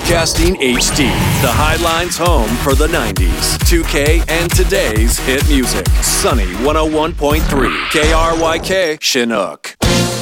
Broadcasting HD, the Highlines home for the 90s, 2K, and today's hit music. Sunny 101.3, KRYK, Chinook.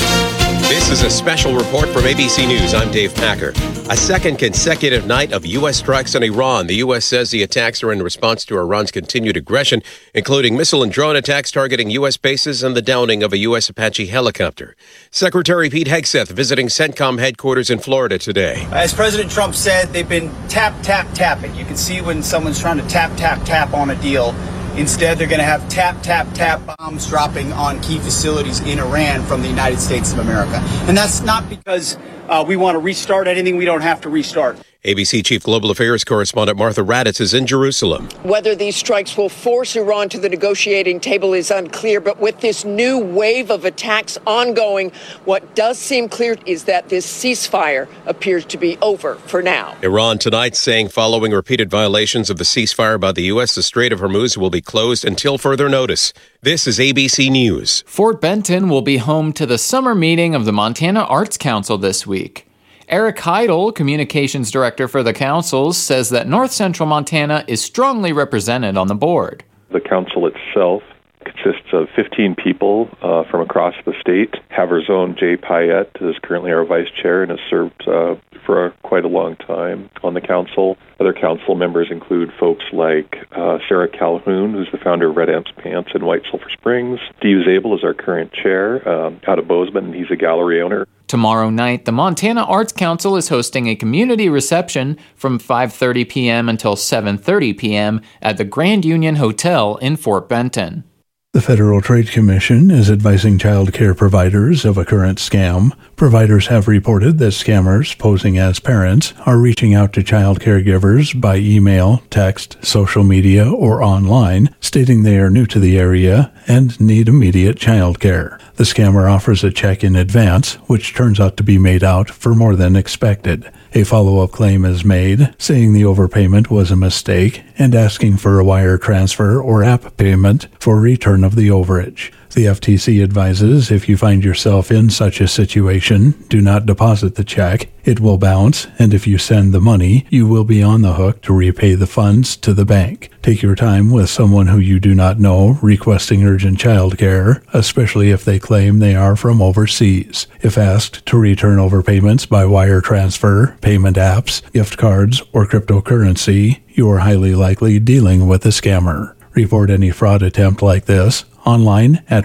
This is a special report from ABC News. I'm Dave Packer. A second consecutive night of U.S. strikes on Iran. The U.S. says the attacks are in response to Iran's continued aggression, including missile and drone attacks targeting U.S. bases and the downing of a U.S. Apache helicopter. Secretary Pete Hegseth visiting CENTCOM headquarters in Florida today. As President Trump said, they've been tapping. You can see when someone's trying to tap on a deal. Instead, they're going to have tap bombs dropping on key facilities in Iran from the United States of America. And that's not because we want to restart anything we don't have to restart. ABC Chief Global Affairs Correspondent Martha Raddatz is in Jerusalem. Whether these strikes will force Iran to the negotiating table is unclear, but with this new wave of attacks ongoing, what does seem clear is that this ceasefire appears to be over for now. Iran tonight saying following repeated violations of the ceasefire by the U.S., the Strait of Hormuz will be closed until further notice. This is ABC News. Fort Benton will be home to the summer meeting of the Montana Arts Council this week. Eric Heidel, communications director for the council, says that North Central Montana is strongly represented on the board. The council itself consists of 15 people from across the state. Havers' own Jay Payette is currently our vice chair and has served for quite a long time on the council. Other council members include folks like Sarah Calhoun, who's the founder of Red Amps Pants in White Sulphur Springs. Steve Zabel is our current chair out of Bozeman, and he's a gallery owner. Tomorrow night, the Montana Arts Council is hosting a community reception from 5:30 p.m. until 7:30 p.m. at the Grand Union Hotel in Fort Benton. The Federal Trade Commission is advising child care providers of a current scam. Providers have reported that scammers posing as parents are reaching out to child caregivers by email, text, social media, or online, stating they are new to the area and need immediate child care. The scammer offers a check in advance, which turns out to be made out for more than expected. A follow-up claim is made, saying the overpayment was a mistake and asking for a wire transfer or app payment for return of the overage. The FTC advises if you find yourself in such a situation, do not deposit the check. It will bounce, and if you send the money, you will be on the hook to repay the funds to the bank. Take your time with someone who you do not know requesting urgent child care, especially if they claim they are from overseas. If asked to return overpayments by wire transfer, payment apps, gift cards, or cryptocurrency, you are highly likely dealing with a scammer. Report any fraud attempt like this online at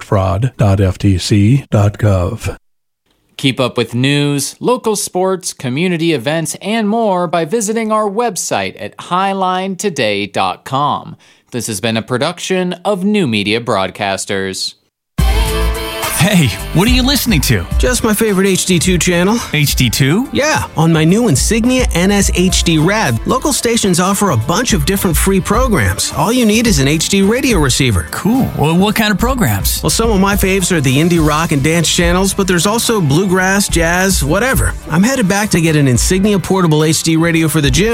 reportfraud.ftc.gov. Keep up with news, local sports, community events, and more by visiting our website at highlinetoday.com. This has been a production of New Media Broadcasters. Hey, what are you listening to? Just my favorite HD2 channel. HD2? Yeah, on my new Insignia NS-HD Rad, local stations offer a bunch of different free programs. All you need is an HD radio receiver. Cool. Well, what kind of programs? Well, some of my faves are the indie rock and dance channels, but there's also bluegrass, jazz, whatever. I'm headed back to get an Insignia portable HD radio for the gym.